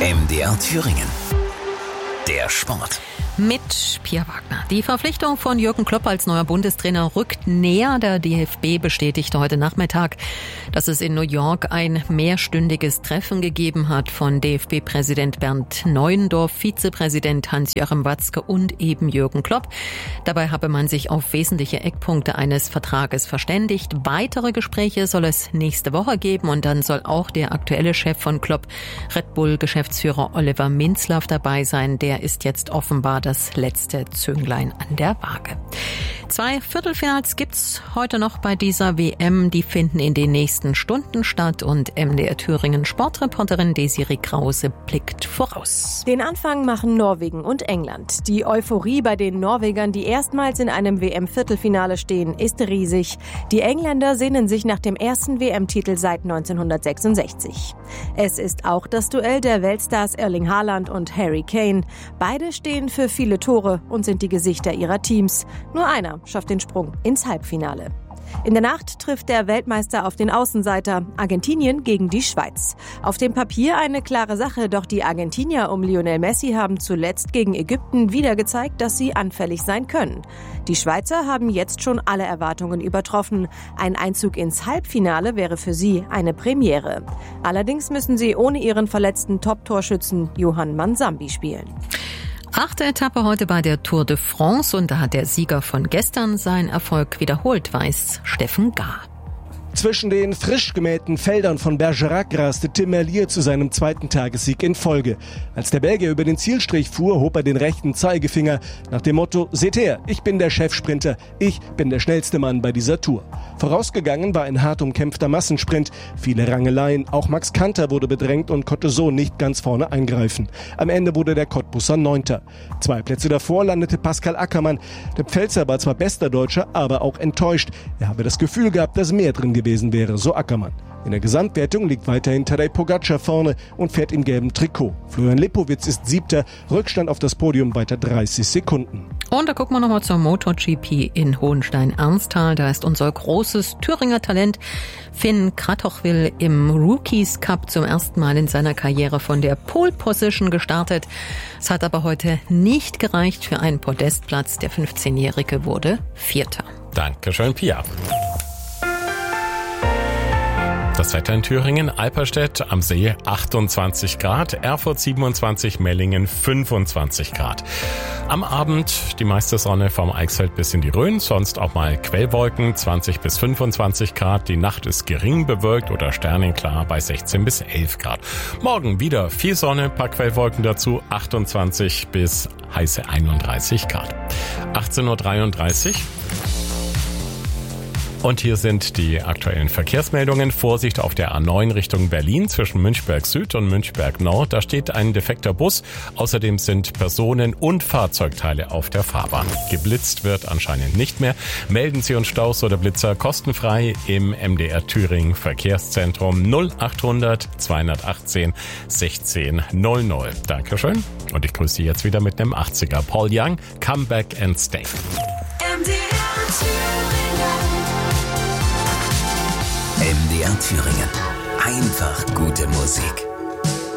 MDR Thüringen. Der Sport. Mit Pia Wagner. Die Verpflichtung von Jürgen Klopp als neuer Bundestrainer rückt näher. Der DFB bestätigte heute Nachmittag, dass es in New York ein mehrstündiges Treffen gegeben hat von DFB-Präsident Bernd Neuendorf, Vizepräsident Hans-Joachim Watzke und eben Jürgen Klopp. Dabei habe man sich auf wesentliche Eckpunkte eines Vertrages verständigt. Weitere Gespräche soll es nächste Woche geben und dann soll auch der aktuelle Chef von Klopp, Red Bull-Geschäftsführer Oliver Minzlaff, dabei sein. Der ist jetzt offenbar das letzte Zünglein an der Waage. 2 Viertelfinals gibt's heute noch bei dieser WM. Die finden in den nächsten Stunden statt und MDR Thüringen Sportreporterin Desiree Krause blickt voraus. Den Anfang machen Norwegen und England. Die Euphorie bei den Norwegern, die erstmals in einem WM-Viertelfinale stehen, ist riesig. Die Engländer sehnen sich nach dem ersten WM-Titel seit 1966. Es ist auch das Duell der Weltstars Erling Haaland und Harry Kane. Beide stehen für viele Tore und sind die Gesichter ihrer Teams. Nur einer schafft den Sprung ins Halbfinale. In der Nacht trifft der Weltmeister auf den Außenseiter Argentinien gegen die Schweiz. Auf dem Papier eine klare Sache, doch die Argentinier um Lionel Messi haben zuletzt gegen Ägypten wieder gezeigt, dass sie anfällig sein können. Die Schweizer haben jetzt schon alle Erwartungen übertroffen. Ein Einzug ins Halbfinale wäre für sie eine Premiere. Allerdings müssen sie ohne ihren verletzten Top-Torschützen Johann Mansambi spielen. 8. Etappe heute bei der Tour de France und da hat der Sieger von gestern seinen Erfolg wiederholt, weiß Steffen Gahr. Zwischen den frisch gemähten Feldern von Bergerac raste Tim Merlier zu seinem zweiten Tagessieg in Folge. Als der Belgier über den Zielstrich fuhr, hob er den rechten Zeigefinger nach dem Motto: Seht her, ich bin der Chefsprinter, ich bin der schnellste Mann bei dieser Tour. Vorausgegangen war ein hart umkämpfter Massensprint, viele Rangeleien, auch Max Kanter wurde bedrängt und konnte so nicht ganz vorne eingreifen. Am Ende wurde der Cottbusser 9. 2 Plätze davor landete Pascal Ackermann. Der Pfälzer war zwar bester Deutscher, aber auch enttäuscht. Er habe das Gefühl gehabt, dass mehr drin gewesen wäre, so Ackermann. In der Gesamtwertung liegt weiterhin Tadej Pogacar vorne und fährt im gelben Trikot. Florian Lipowitz ist 7. Rückstand auf das Podium weiter 30 Sekunden. Und da gucken wir nochmal zur MotoGP in Hohenstein-Ernsthal. Da ist unser großes Thüringer Talent Finn Kratochwil im Rookies Cup zum ersten Mal in seiner Karriere von der Pole Position gestartet. Es hat aber heute nicht gereicht für einen Podestplatz. Der 15-Jährige wurde 4. Dankeschön, Pia. Das Wetter in Thüringen: Alperstedt am See 28 Grad, Erfurt 27, Mellingen 25 Grad. Am Abend die meiste Sonne vom Eichsfeld bis in die Rhön, sonst auch mal Quellwolken 20 bis 25 Grad. Die Nacht ist gering bewölkt oder sternenklar bei 16 bis 11 Grad. Morgen wieder viel Sonne, paar Quellwolken dazu, 28 bis heiße 31 Grad. 18.33 Uhr. Und hier sind die aktuellen Verkehrsmeldungen. Vorsicht auf der A9 Richtung Berlin zwischen Münchberg Süd und Münchberg Nord. Da steht ein defekter Bus. Außerdem sind Personen- und Fahrzeugteile auf der Fahrbahn. Geblitzt wird anscheinend nicht mehr. Melden Sie uns Staus oder Blitzer kostenfrei im MDR Thüringen Verkehrszentrum 0800 218 1600. Dankeschön. Und ich grüße Sie jetzt wieder mit einem 80er. Paul Young, Come Back and Stay. MDR Thüringen. Einfach gute Musik.